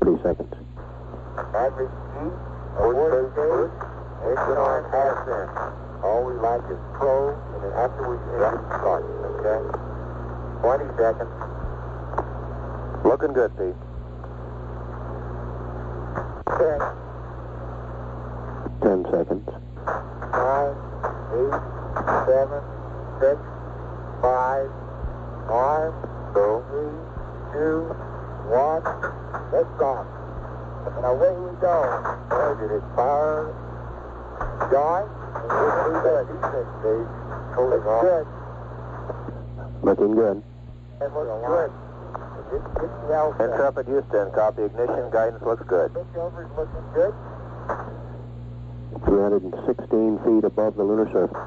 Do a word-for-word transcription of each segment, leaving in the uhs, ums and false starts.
Three seconds. Average speed, forty days, engine on half in. All we like is pro, and then afterwards engine start, okay? twenty seconds. Looking good, Pete. Ten. Ten seconds. Nine, eight, seven, six, five, five, Go. three, two, one. Lift off. And away we go. Boy, did it fire. Joy. And we're through the defense stage. Cooling off. Good. Looking good. It looks good. It gets the alpha. Intrepid Houston, copy ignition, guidance looks good. Switchover's looking good. three hundred sixteen feet above the lunar surface.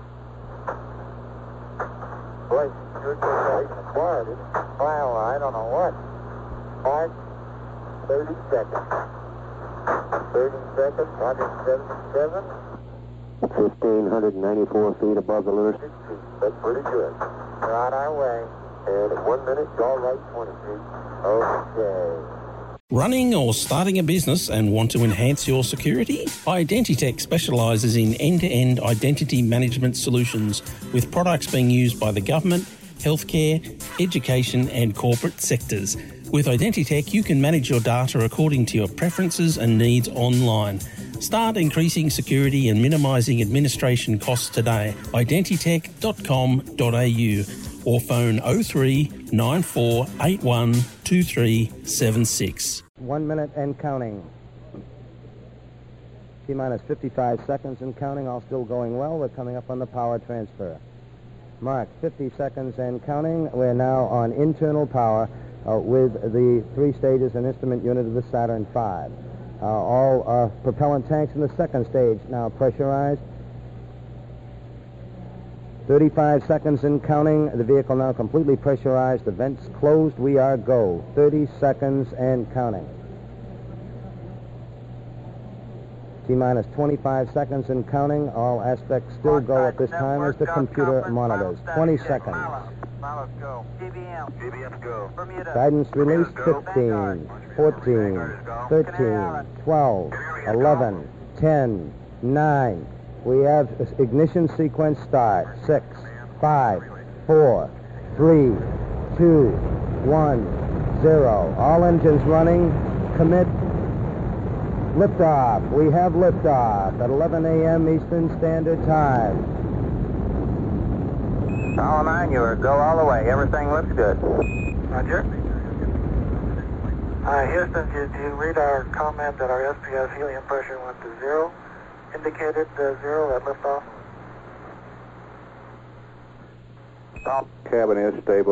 Boy, you're just acquired it. Well, I don't know what. Mark, thirty seconds. thirty seconds, one seventy-seven. one thousand five hundred ninety-four feet above the lunar surface. That's pretty good. We're on our way. And in one minute, y'all right twenty feet. Okay. Running or starting a business and want to enhance your security? Identitech specialises in end-to-end identity management solutions with products being used by the government, healthcare, education and corporate sectors. With Identitech, you can manage your data according to your preferences and needs online. Start increasing security and minimising administration costs today. identitech dot com dot a u or phone oh three nine four eight one two three seven six. One minute and counting. T-minus fifty-five seconds and counting, all still going well. We're coming up on the power transfer. Mark, fifty seconds and counting. We're now on internal power uh, with the three stages and instrument unit of the Saturn five. Uh, all uh, propellant tanks in the second stage now pressurized. thirty-five seconds and counting. The vehicle now completely pressurized. The vents closed. We are go. thirty seconds and counting. T-minus twenty-five seconds and counting. All aspects still go at this time as the computer monitors. twenty seconds. Miles go. G B M. G B M go. Bermuda. Guidance release fifteen, fourteen, thirteen, twelve, eleven, ten, nine. We have ignition sequence start. Six, five, four, three, two, one, zero. All engines running. Commit. Liftoff. We have liftoff at eleven a.m. Eastern Standard Time. All nine, you are go all the way. Everything looks good. Roger. Uh, Houston, did you read our comment that our S P S helium pressure went to zero? Indicated uh, zero at liftoff? Cabin is stable.